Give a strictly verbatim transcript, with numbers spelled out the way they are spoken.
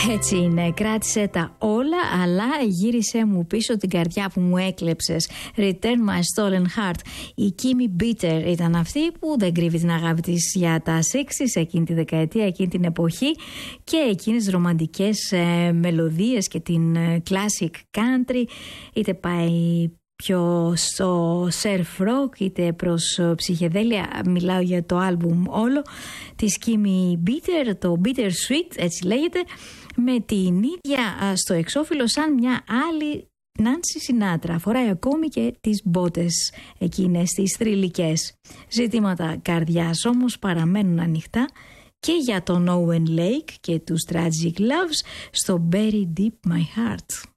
Έτσι είναι, κράτησε τα όλα, αλλά γύρισε μου πίσω την καρδιά που μου έκλεψες. Return my stolen heart. Η Kimmy Bitter ήταν αυτή που δεν κρύβει την αγάπη της για τα εξήντα εκείνη τη δεκαετία, εκείνη την εποχή, και εκείνες ρομαντικές ε, μελωδίες και την ε, classic country, είτε πάει πιο στο surf rock είτε προς ψυχεδέλεια. Μιλάω για το άλμπουμ όλο της Kimmy Bitter, το Bitter Sweet, έτσι λέγεται, με την ίδια στο εξώφυλλο σαν μια άλλη Νάνση Sinatra. Φοράει ακόμη και τις μπότες εκείνες τις θρυλικές. Ζητήματα καρδιάς όμως παραμένουν ανοιχτά και για τον Owen Lake και τους Tragic Loves στο Bury Deep My Heart.